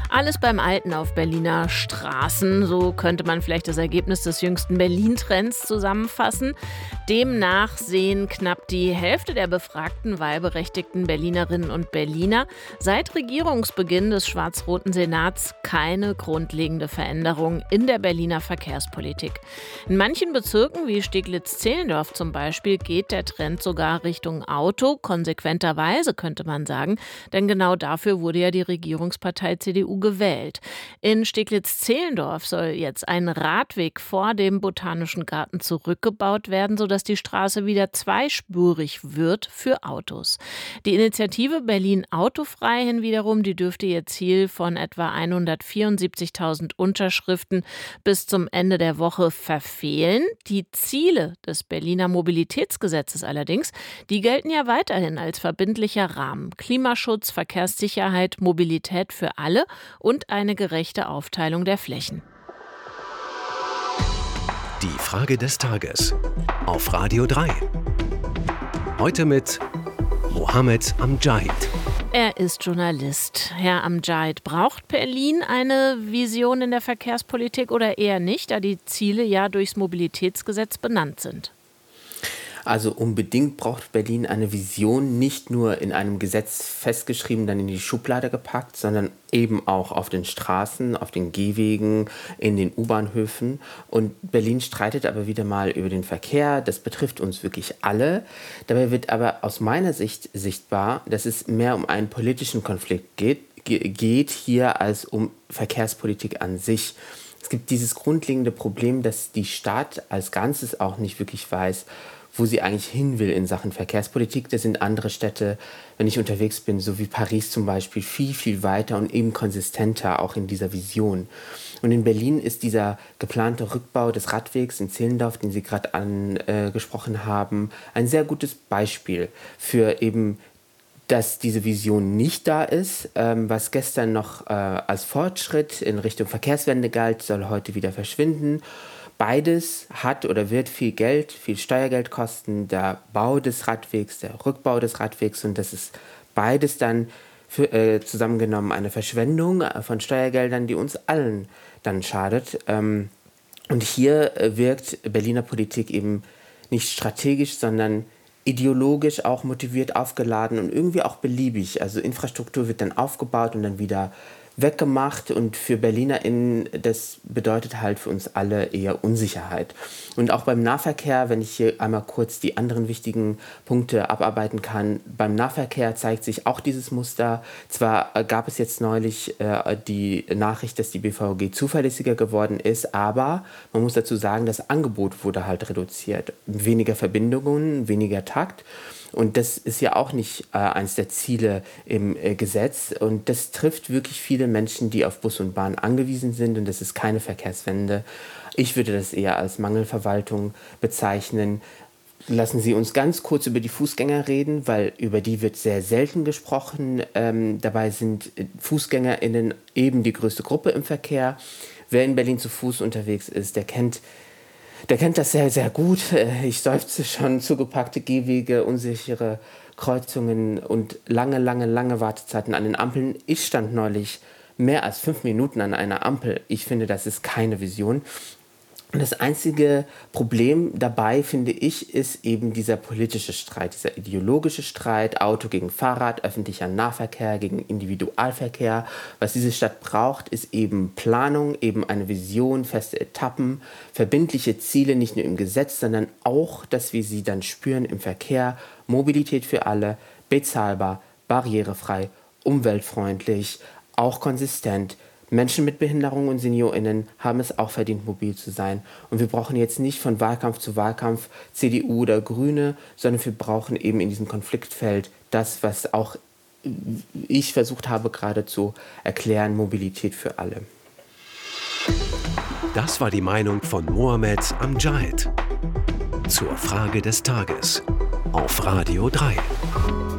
Alles beim Alten auf Berliner Straßen. So könnte man vielleicht das Ergebnis des jüngsten Berlin-Trends zusammenfassen. Demnach sehen knapp die Hälfte der befragten wahlberechtigten Berlinerinnen und Berliner seit Regierungsbeginn des schwarz-roten Senats keine grundlegende Veränderung in der Berliner Verkehrspolitik. In manchen Bezirken wie Steglitz-Zehlendorf zum Beispiel geht der Trend sogar Richtung Auto, konsequenterweise könnte man sagen, denn genau dafür wurde ja die Regierungspartei CDU gewählt. In Steglitz-Zehlendorf soll jetzt ein Radweg vor dem Botanischen Garten zurückgebaut werden, sodass die Straße wieder zweispurig wird für Autos. Die Initiative Berlin autofrei wiederum, die dürfte ihr Ziel von etwa 174.000 Unterschriften bis zum Ende der Woche verfehlen. Die Ziele des Berliner Mobilitätsgesetzes allerdings, die gelten ja weiterhin als verbindlicher Rahmen. Klimaschutz, Verkehrssicherheit, Mobilität für alle und eine gerechte Aufteilung der Flächen. Die Frage des Tages auf Radio 3. Heute mit Mohammed Amjad. Er ist Journalist. Herr Amjad, braucht Berlin eine Vision in der Verkehrspolitik oder eher nicht, da die Ziele ja durchs Mobilitätsgesetz benannt sind? Also unbedingt braucht Berlin eine Vision, nicht nur in einem Gesetz festgeschrieben, dann in die Schublade gepackt, sondern eben auch auf den Straßen, auf den Gehwegen, in den U-Bahnhöfen. Und Berlin streitet aber wieder mal über den Verkehr. Das betrifft uns wirklich alle. Dabei wird aber aus meiner Sicht sichtbar, dass es mehr um einen politischen Konflikt geht hier als um Verkehrspolitik an sich. Es gibt dieses grundlegende Problem, dass die Stadt als Ganzes auch nicht wirklich weiß, wo sie eigentlich hin will in Sachen Verkehrspolitik. Da sind andere Städte, wenn ich unterwegs bin, so wie Paris zum Beispiel, viel, viel weiter und eben konsistenter auch in dieser Vision. Und in Berlin ist dieser geplante Rückbau des Radwegs in Zehlendorf, den Sie gerade angesprochen haben, ein sehr gutes Beispiel für eben, dass diese Vision nicht da ist. Was gestern noch als Fortschritt in Richtung Verkehrswende galt, soll heute wieder verschwinden. Beides hat oder wird viel Geld, viel Steuergeld kosten, der Bau des Radwegs, der Rückbau des Radwegs, und das ist beides dann zusammengenommen eine Verschwendung von Steuergeldern, die uns allen dann schadet. Und hier wirkt Berliner Politik eben nicht strategisch, sondern ideologisch auch motiviert, aufgeladen und irgendwie auch beliebig. Also Infrastruktur wird dann aufgebaut und dann wieder weggemacht, und für BerlinerInnen, das bedeutet halt für uns alle eher Unsicherheit. Und auch beim Nahverkehr, wenn ich hier einmal kurz die anderen wichtigen Punkte abarbeiten kann, beim Nahverkehr zeigt sich auch dieses Muster. Zwar gab es jetzt neulich die Nachricht, dass die BVG zuverlässiger geworden ist, aber man muss dazu sagen, das Angebot wurde halt reduziert. Weniger Verbindungen, weniger Takt. Und das ist ja auch nicht eines der Ziele im Gesetz. Und das trifft wirklich viele Menschen, die auf Bus und Bahn angewiesen sind. Und das ist keine Verkehrswende. Ich würde das eher als Mangelverwaltung bezeichnen. Lassen Sie uns ganz kurz über die Fußgänger reden, weil über die wird sehr selten gesprochen. Dabei sind FußgängerInnen eben die größte Gruppe im Verkehr. Wer in Berlin zu Fuß unterwegs ist, der kennt das sehr, sehr gut. Ich seufze schon, zugepackte Gehwege, unsichere Kreuzungen und lange Wartezeiten an den Ampeln. Ich stand neulich mehr als 5 Minuten an einer Ampel. Ich finde, das ist keine Vision. Und das einzige Problem dabei, finde ich, ist eben dieser politische Streit, dieser ideologische Streit, Auto gegen Fahrrad, öffentlicher Nahverkehr gegen Individualverkehr. Was diese Stadt braucht, ist eben Planung, eben eine Vision, feste Etappen, verbindliche Ziele, nicht nur im Gesetz, sondern auch, dass wir sie dann spüren im Verkehr, Mobilität für alle, bezahlbar, barrierefrei, umweltfreundlich, auch konsistent. Menschen mit Behinderung und SeniorInnen haben es auch verdient, mobil zu sein. Und wir brauchen jetzt nicht von Wahlkampf zu Wahlkampf CDU oder Grüne, sondern wir brauchen eben in diesem Konfliktfeld das, was auch ich versucht habe gerade zu erklären, Mobilität für alle. Das war die Meinung von Mohammed Amjad zur Frage des Tages auf Radio 3.